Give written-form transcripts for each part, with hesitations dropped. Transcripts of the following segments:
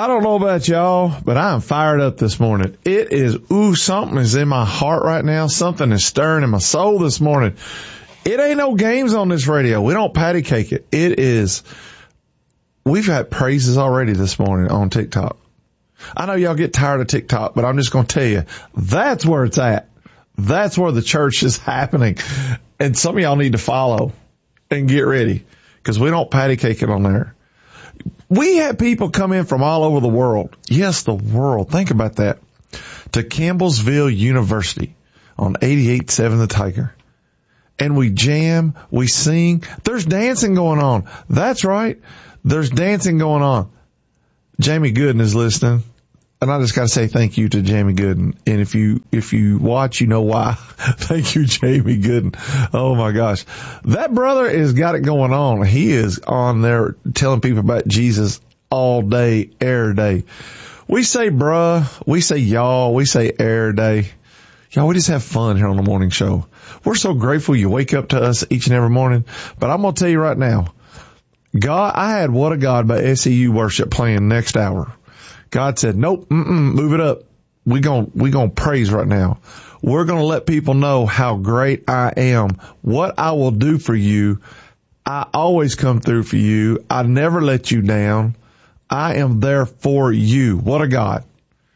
I don't know about y'all, but I'm fired up this morning. It is, something is in my heart right now. Something is stirring in my soul this morning. It ain't no games on this radio. We don't patty cake it. It is, we've had praises already this morning on TikTok. I know y'all get tired of TikTok, but I'm just going to tell you, that's where it's at. That's where the church is happening. And some of y'all need to follow and get ready because we don't patty cake it on there. We had people come in from all over the world. Yes, the world. Think about that. To Campbellsville University on 88.7 The Tiger. And we jam, we sing. There's dancing going on. That's right. There's dancing going on. Jamie Gooden is listening. And I just got to say thank you to Jamie Gooden. And if you watch, you know why. Thank you, Jamie Gooden. Oh my gosh. That brother has got it going on. He is on there telling people about Jesus all day, every day. We say bruh, we say y'all, we say every day. Y'all, we just have fun here on the morning show. We're so grateful you wake up to us each and every morning. But I'm going to tell you right now, God, I had What a God by SEU Worship playing next hour. God said, nope, move it up. We gonna praise right now. We're gonna let people know how great I am, what I will do for you. I always come through for you. I never let you down. I am there for you. What a God.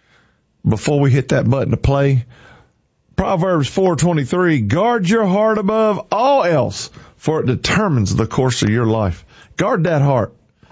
Before we hit that button to play, Proverbs 4:23, guard your heart above all else, for it determines the course of your life. Guard that heart.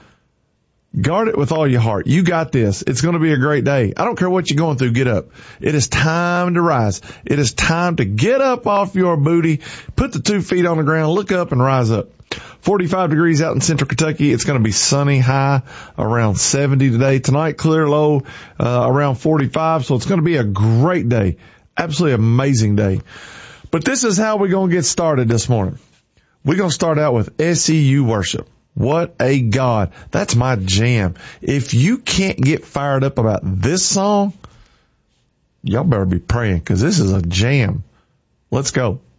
Guard it with all your heart. You got this. It's going to be a great day. I don't care what you're going through. Get up. It is time to rise. It is time to get up off your booty, put the 2 feet on the ground, look up and rise up. 45 degrees out in central Kentucky. It's going to be sunny, high around 70 today. Tonight, clear low, around 45. So it's going to be a great day. Absolutely amazing day. But this is how we're going to get started this morning. We're going to start out with SEU Worship. What a God. That's my jam. If you can't get fired up about this song, y'all better be praying because this is a jam. Let's go.